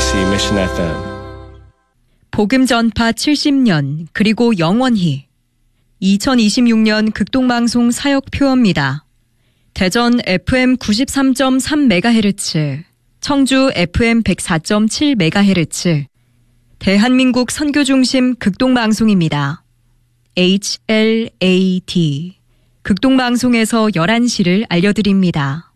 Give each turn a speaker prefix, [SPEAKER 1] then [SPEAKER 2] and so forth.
[SPEAKER 1] KBOC Mission FM.
[SPEAKER 2] 복음 전파 70년 그리고 영원히 2026년 극동방송 사역표입니다. 대전 FM 93.3MHz, 청주 FM 104.7MHz, 대한민국 선교중심 극동방송입니다. HLAD 극동방송에서 11시를 알려드립니다.